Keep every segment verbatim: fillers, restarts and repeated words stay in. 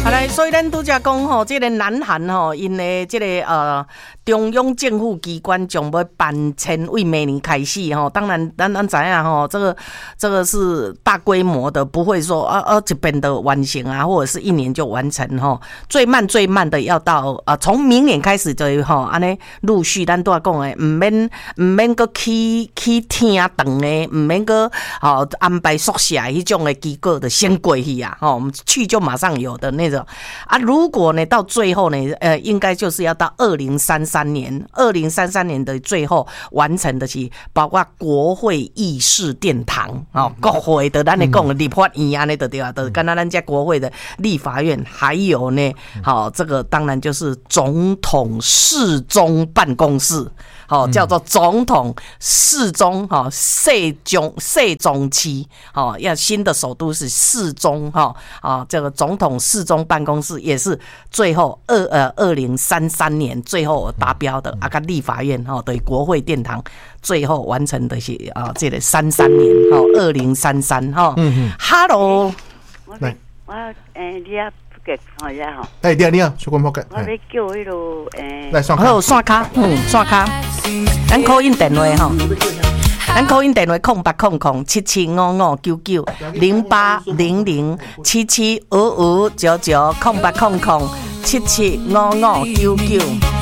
啊来，所以咱拄则讲吼，这个南韩吼，因的这个呃中央政府机关将要搬迁，为明年开始吼。当然，咱咱知影吼，这个这个是大规模的，不会说啊啊这边的完成啊，或者是一年就完成吼。最慢最慢的要到呃从明年开始就吼，安尼陆续咱拄仔讲的，唔免唔免个去去听长的，唔免个吼安排宿舍迄种的机构的先过去啊，吼，我们去就马上有的那种。啊，如果呢到最后呢，呃，应该就是要到二零三三年，二零三三年的最后完成的是包括国会议事殿堂，哦，国会的咱咧讲的立法院安尼的对吧？的，跟咱咱家国会的立法院，还有呢，好、哦，这个当然就是总统侍中办公室。好、哦，叫做总统侍中哈，世中世中期，哦，要新的首都是世中哈啊，这个总统侍中办公室也是最后二呃二零三三年最后达标的，啊，个立法院哈对国会殿堂最后完成的是啊，这个三三年哈二零三三哈，嗯嗯 ，Hello， 来，我诶，你啊。好呀吼， 哎，你好，你好，小关破格。 我要叫迄落诶， 来刷卡。 好，刷卡，嗯，刷卡。咱call in电话吼，咱call in电话空八空空七七五五九九零八零零七七五五九九空八空空七七五五九九。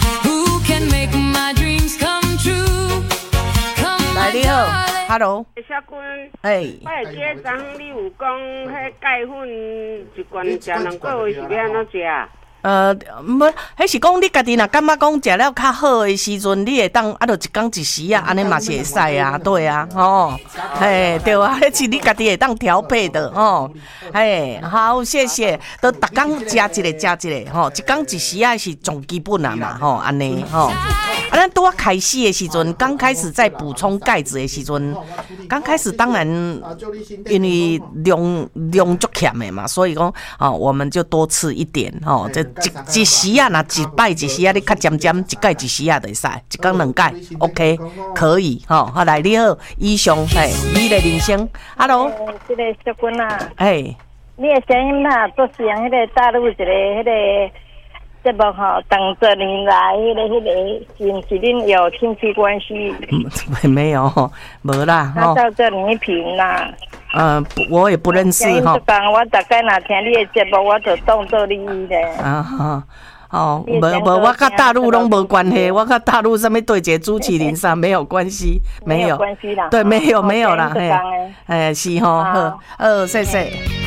来，你好 ，Hello。 小君， 哎， 我会记得昨昏你有讲，迄钙粉一罐食两个月是要安怎食？ 呃，无，迄是讲你家己若感觉讲食了较好的时阵，你会当啊，就一工一时啊，安尼嘛是会使啊，对啊，哦，嘿，对啊，迄是你家己会当调配的哦，嘿，好，谢谢，都逐工食一个，食一个，吼，一工一时啊是上基本啊嘛，吼，安尼，吼，啊，咱拄啊开始的时阵，刚开始在补充钙质的时阵，刚开始当然因为量量足欠的嘛，所以讲，哦，我们就多吃一点，吼，这。一一时啊，若一摆一时啊，你较渐渐一摆一时啊，就会使一工两摆 ，OK， 可以吼。好来，你好，以上嘿，你的人生 ，Hello， 这个小君啊， 哎， 你的声音啊，做像迄个大陆一个迄个节目吼，当这年来迄个迄个是不是恁有亲戚关系？ 嗯，没有，没啦， 他叫做倪萍啦。 呃，我也不认识哈。 我大概哪听你的节目，我就当做你的。 啊哈，哦，无无，我跟大陆拢无关系，我跟大陆上面对接朱启林上没有关系，没有关系啦。 对，没有没有啦，嘿，哎是吼，好，呃，谢谢。